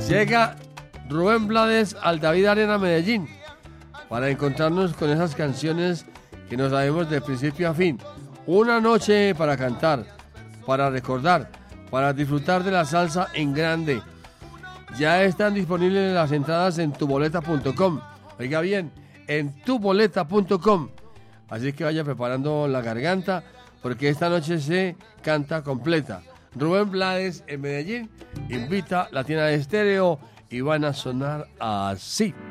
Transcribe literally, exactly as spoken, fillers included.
Llega Rubén Blades al David Arena Medellín para encontrarnos con esas canciones que nos sabemos de principio a fin. Una noche para cantar, para recordar, para disfrutar de la salsa en grande. Ya están disponibles las entradas en tuboleta punto com. Oiga bien, en tuboleta punto com. Así que vaya preparando la garganta porque esta noche se canta completa. Rubén Blades en Medellín invita Latina Estéreo y van a sonar así.